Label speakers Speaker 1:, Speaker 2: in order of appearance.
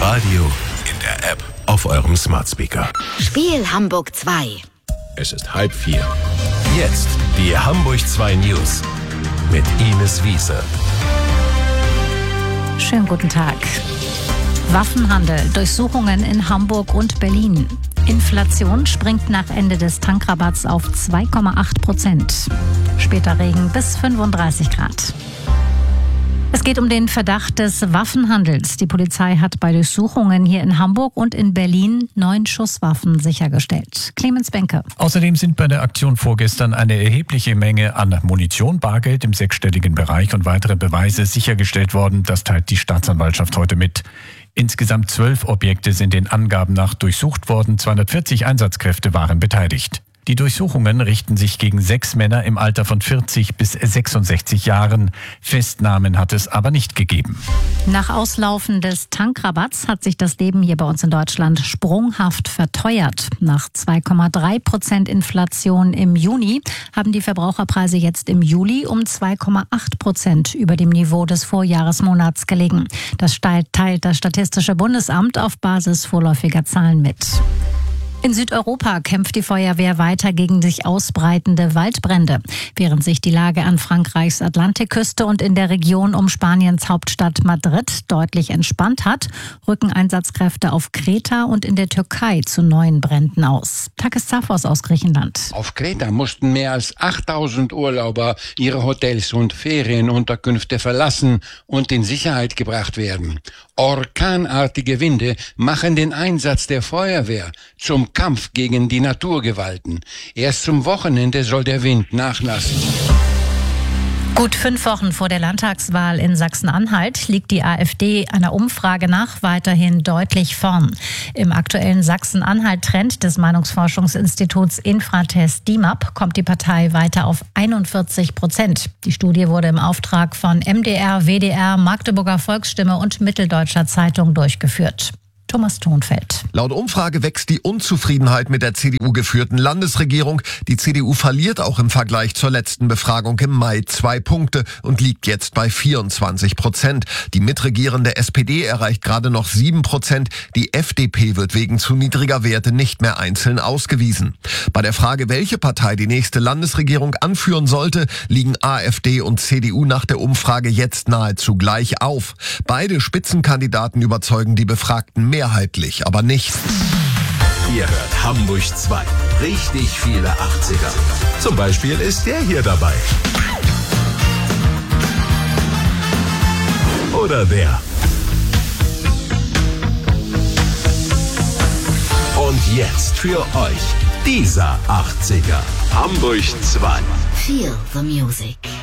Speaker 1: Radio, in der App, auf eurem Smart Speaker.
Speaker 2: Spiel Hamburg 2.
Speaker 1: Es ist 3:30. Jetzt die Hamburg 2 News mit Ines Wiese.
Speaker 3: Schönen guten Tag. Waffenhandel, Durchsuchungen in Hamburg und Berlin. Inflation springt nach Ende des Tankrabatts auf 2,8%. Später Regen bis 35 Grad. Es geht um den Verdacht des Waffenhandels. Die Polizei hat bei Durchsuchungen hier in Hamburg und in Berlin 9 Schusswaffen sichergestellt. Clemens Benke.
Speaker 4: Außerdem sind bei der Aktion vorgestern eine erhebliche Menge an Munition, Bargeld im sechsstelligen Bereich und weitere Beweise sichergestellt worden. Das teilt die Staatsanwaltschaft heute mit. Insgesamt 12 Objekte sind den Angaben nach durchsucht worden. 240 Einsatzkräfte waren beteiligt. Die Durchsuchungen richten sich gegen 6 Männer im Alter von 40 bis 66 Jahren. Festnahmen hat es aber nicht gegeben.
Speaker 3: Nach Auslaufen des Tankrabatts hat sich das Leben hier bei uns in Deutschland sprunghaft verteuert. Nach 2,3% Inflation im Juni haben die Verbraucherpreise jetzt im Juli um 2,8% über dem Niveau des Vorjahresmonats gelegen. Das teilt das Statistische Bundesamt auf Basis vorläufiger Zahlen mit. In Südeuropa kämpft die Feuerwehr weiter gegen sich ausbreitende Waldbrände. Während sich die Lage an Frankreichs Atlantikküste und in der Region um Spaniens Hauptstadt Madrid deutlich entspannt hat, rücken Einsatzkräfte auf Kreta und in der Türkei zu neuen Bränden aus. Takis Zafos aus Griechenland.
Speaker 5: Auf Kreta mussten mehr als 8000 Urlauber ihre Hotels und Ferienunterkünfte verlassen und in Sicherheit gebracht werden. Orkanartige Winde machen den Einsatz der Feuerwehr zum Kampf gegen die Naturgewalten. Erst zum Wochenende soll der Wind nachlassen.
Speaker 3: Gut 5 Wochen vor der Landtagswahl in Sachsen-Anhalt liegt die AfD einer Umfrage nach weiterhin deutlich vorn. Im aktuellen Sachsen-Anhalt-Trend des Meinungsforschungsinstituts Infratest DIMAP kommt die Partei weiter auf 41%. Die Studie wurde im Auftrag von MDR, WDR, Magdeburger Volksstimme und Mitteldeutscher Zeitung durchgeführt. Thomas Thonfeld.
Speaker 6: Laut Umfrage wächst die Unzufriedenheit mit der CDU-geführten Landesregierung. Die CDU verliert auch im Vergleich zur letzten Befragung im Mai 2 Punkte und liegt jetzt bei 24%. Die mitregierende SPD erreicht gerade noch 7%. Die FDP wird wegen zu niedriger Werte nicht mehr einzeln ausgewiesen. Bei der Frage, welche Partei die nächste Landesregierung anführen sollte, liegen AfD und CDU nach der Umfrage jetzt nahezu gleich auf. Beide Spitzenkandidaten überzeugen die Befragten mehrheitlich, aber nicht.
Speaker 1: Ihr hört Hamburg 2. Richtig viele 80er. Zum Beispiel ist der hier dabei. Oder der. Und jetzt für euch dieser 80er. Hamburg 2.
Speaker 2: Feel the music.